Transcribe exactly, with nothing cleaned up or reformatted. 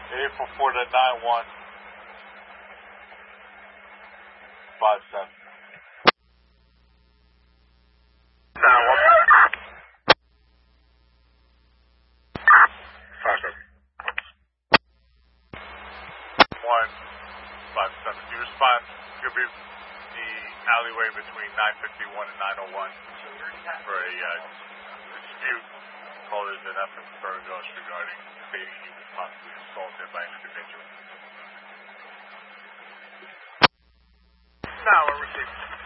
eight four four to nine one five seven. nine one. five seven. one five seven. You respond. You'll be the alleyway between nine fifty-one and nine oh one for a uh, dispute. Callers in F S Burgos regarding stating he was possibly assaulted by an individual. Now we're receiving.